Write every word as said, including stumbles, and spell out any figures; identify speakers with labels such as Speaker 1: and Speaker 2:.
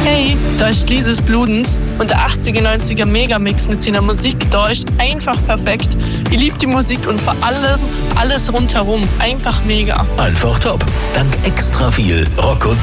Speaker 1: Hey, da ist Lises Bludens und der achtziger, neunziger Megamix mit seiner Musik da ist einfach perfekt. Ich liebe die Musik und vor allem alles rundherum. Einfach mega.
Speaker 2: Einfach top. Dank extra viel Rock und